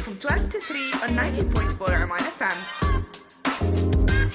from 12 to 3 on 90.4 Oman FM.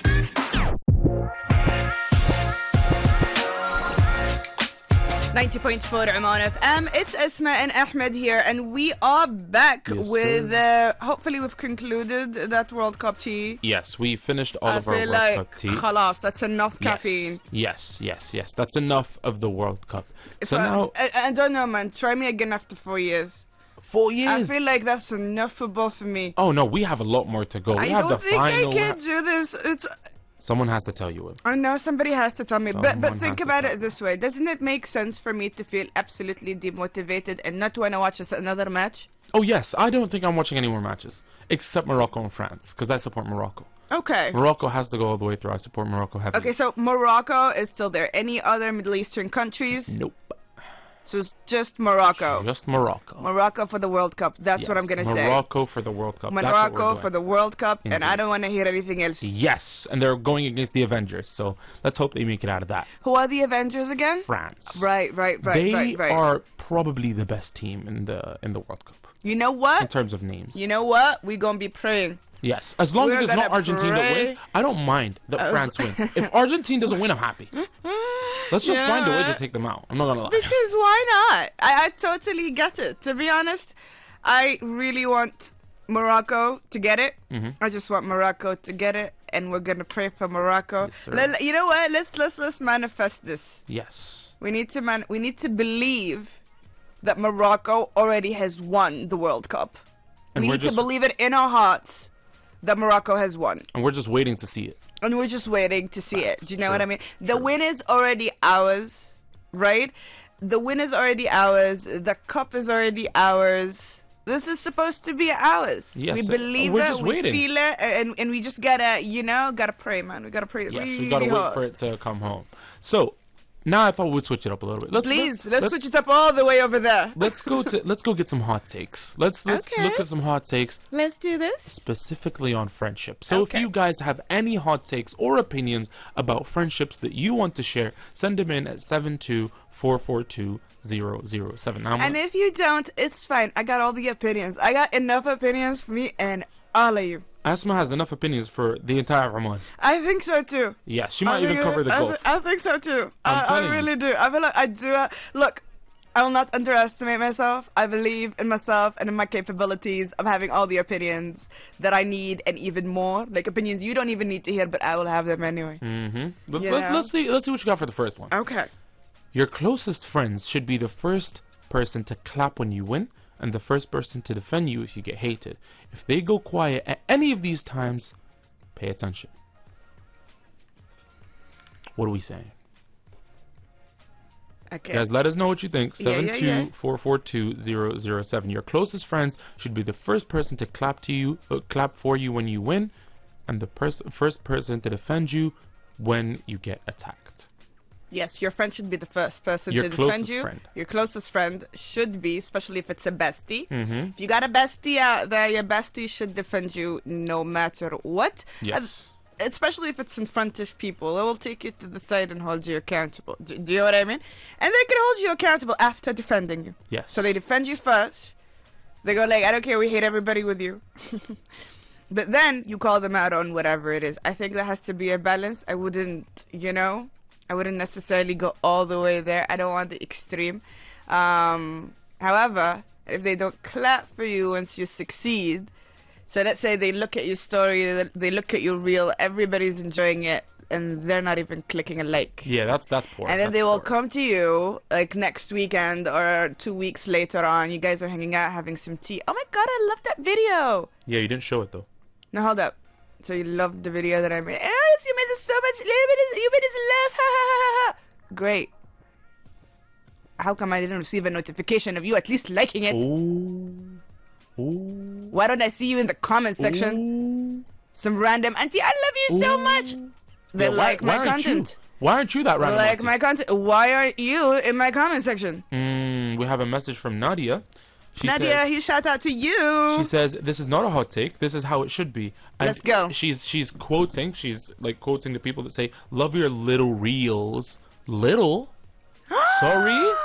90.4 Oman FM. It's Esma and Ahmed here, and we are back with, hopefully we've concluded that World Cup tea. Yes, we finished all of our World Cup tea. Khalas, that's enough caffeine. Yes. That's enough of the World Cup. Now... I don't know, man. Try me again after 4 years. 4 years? I feel like that's enough for both of me. Oh, no, we have a lot more to go. We have the final. I don't think I can do this. Someone has to tell you it. I know somebody has to tell me, but think about it this way. Doesn't it make sense for me to feel absolutely demotivated and not want to watch another match? Oh, yes. I don't think I'm watching any more matches, except Morocco and France, because I support Morocco. Okay. Morocco has to go all the way through. I support Morocco heavily. Okay, so Morocco is still there. Any other Middle Eastern countries? Nope. So it's just Morocco. Just Morocco. Morocco for the World Cup. That's what I'm going to say. Morocco for the World Cup. Morocco for the World Cup, and I don't want to hear anything else. Yes, and they're going against the Avengers, so let's hope they make it out of that. Who are the Avengers again? France. Right. They are probably the best team in the World Cup. You know what? In terms of names. You know what? We're going to be praying. Yes, as long as it's not Argentina that wins, I don't mind that France wins. If Argentina doesn't win, I'm happy. Let's just find a way to take them out. I'm not going to lie. Because why not? I totally get it. To be honest, I really want Morocco to get it. Mm-hmm. I just want Morocco to get it, and we're going to pray for Morocco. Yes, you know what? Let's manifest this. Yes. We need to believe that Morocco already has won the World Cup. We need to believe it in our hearts that Morocco has won. And we're just waiting to see it. And we're just waiting to see it. Do you know what I mean? The win is already ours, right? The win is already ours. The cup is already ours. This is supposed to be ours. Yes, we believe it, we feel it, and we just gotta pray, man. We gotta pray. Yes, really we gotta wait for it to come home. So now I thought we'd switch it up a little bit. Let's switch it up all the way over there. Let's go get some hot takes. Let's look at some hot takes. Let's do this. Specifically on friendship. So if you guys have any hot takes or opinions about friendships that you want to share, send them in at 72442-007. And if you don't, it's fine. I got all the opinions. I got enough opinions for me and all of you. Asma has enough opinions for the entire Oman. I think so too. Yes, she might even cover the Gulf. I think so too. I really do. I feel like I do. Look, I will not underestimate myself. I believe in myself and in my capabilities of having all the opinions that I need and even more. Like opinions you don't even need to hear, but I will have them anyway. Mm-hmm. Let's see what you got for the first one. Okay. Your closest friends should be the first person to clap when you win, and the first person to defend you if you get hated. If they go quiet at any of these times, pay attention. What are we saying? Okay. Guys, let us know what you think. 72442-007. Your closest friends should be the first person to clap for you when you win, and the first person to defend you when you get attacked. Yes, your friend should be the first person to defend you. Your closest friend should be, especially if it's a bestie. Mm-hmm. If you got a bestie out there, your bestie should defend you no matter what. Yes. Especially if it's in front of people. They will take you to the side and hold you accountable. Do you know what I mean? And they can hold you accountable after defending you. Yes. So they defend you first. They go like, I don't care, we hate everybody with you. But then you call them out on whatever it is. I think there has to be a balance. I wouldn't necessarily go all the way there. I don't want the extreme. However, if they don't clap for you once you succeed, so let's say they look at your story, they look at your reel, everybody's enjoying it, and they're not even clicking a like. Yeah, that's poor. And then they will come to you like next weekend or 2 weeks later on. You guys are hanging out, having some tea. Oh my God, I love that video. Yeah, you didn't show it though. No, hold up. So you loved the video that I made. Yes, you made this so much. You made this less. Ha, ha, ha, ha. Great. How come I didn't receive a notification of you at least liking it? Ooh. Why don't I see you in the comment section? Ooh. Some random auntie, I love you so much. They like my content. Why aren't you that random auntie? My content. Why aren't you in my comment section? We have a message from Nadia. Nadia, he shout out to you. She says, this is not a hot take. This is how it should be. And let's go. She's quoting the people that say, love your little reels. Little? Sorry?